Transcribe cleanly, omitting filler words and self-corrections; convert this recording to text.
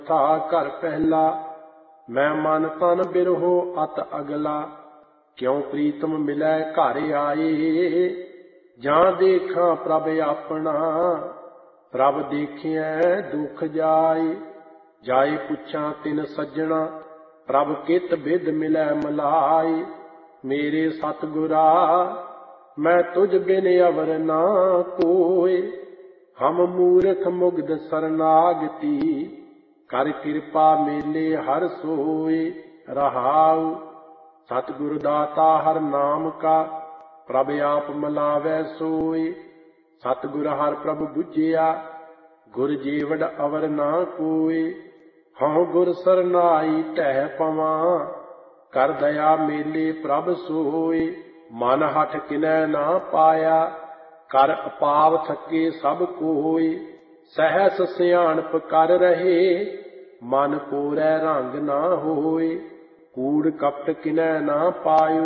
था घर पहला, मैं मन तन बिरहो अत अगला। क्यों प्रीतम मिलै घर आए, जां देखा प्रभ अपना। प्रभ देखिए दुख जाए, जाए पुछां तिन सज्जणा। प्रभ कित बिद मिलै मलाए, मेरे सतगुरा मैं तुझ बिन अवर ना कोय। हम मूर्ख मुग्ध सरनागति, कर कृपा मेले हर सोए। रहाउ सतगुरु दाता हर नाम का, प्रभ आप मिलावै सोए। सतगुर हर प्रभ बुझिया, गुर जेवड़ अवर ना कोय। हऊँ गुर सरनाई टह पवां, कर दया मेले प्रभ सोए। मन हठ किनै ना पाया, कर अपाव थके सब कोय। सहस सियाणप कर रहे, मन कोरै रंग ना होए। कूड़ कपट किनै ना पायो,